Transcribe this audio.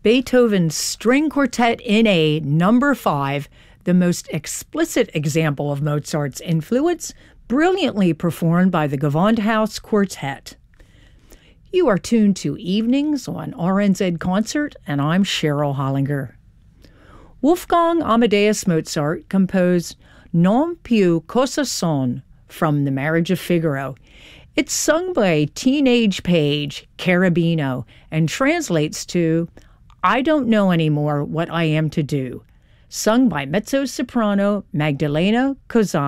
Beethoven's String Quartet in A, number 5, the most explicit example of Mozart's influence, brilliantly performed by the Gewandhaus Quartet. You are tuned to Evenings on RNZ Concert, and I'm Cheryl Hollinger. Wolfgang Amadeus Mozart composed Non più cosa son from The Marriage of Figaro. It's sung by a teenage page, Cherubino, and translates to I don't know anymore what I am to do, sung by mezzo-soprano Magdalena Cozzani.